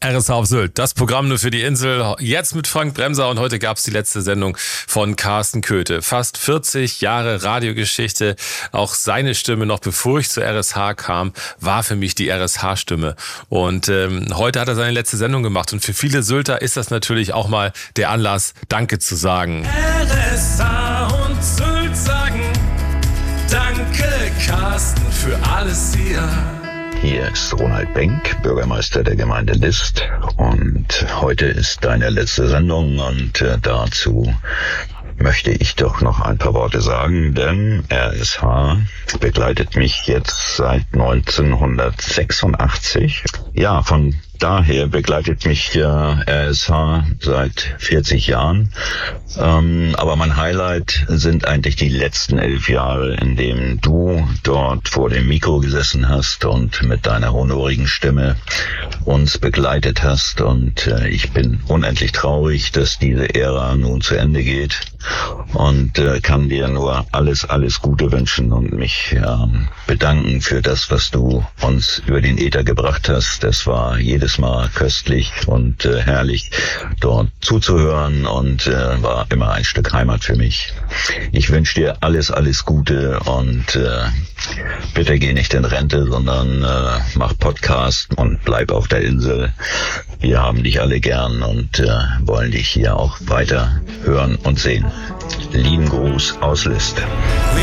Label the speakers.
Speaker 1: RSH auf Sylt, das Programm nur für die Insel, jetzt mit Frank Bremser und heute gab es die letzte Sendung von Carsten Köthe. Fast 40 Jahre Radiogeschichte, auch seine Stimme, noch bevor ich zur RSH kam, war für mich die RSH-Stimme. Und heute hat er seine letzte Sendung gemacht und für viele Sylter ist das natürlich auch mal der Anlass, Danke zu sagen.
Speaker 2: RSH und Sylt sagen Danke, Carsten, für alles hier.
Speaker 3: Hier ist Ronald Benck, Bürgermeister der Gemeinde List, und heute ist deine letzte Sendung und dazu möchte ich doch noch ein paar Worte sagen, denn RSH begleitet mich jetzt seit 1986. Ja, von daher begleitet mich RSH seit 40 Jahren. Aber mein Highlight sind eigentlich die letzten 11 Jahre, in dem du dort vor dem Mikro gesessen hast und mit deiner honorigen Stimme uns begleitet hast. Und ich bin unendlich traurig, dass diese Ära nun zu Ende geht und kann dir nur alles Gute wünschen und mich bedanken für das, was du uns über den Äther gebracht hast. Das war jedes Mal köstlich und herrlich, dort zuzuhören und war immer ein Stück Heimat für mich. Ich wünsche dir alles Gute und bitte geh nicht in Rente, sondern mach Podcast und bleib auf der Insel. Wir haben dich alle gern und wollen dich hier auch weiter hören und sehen. Lieben Gruß aus List.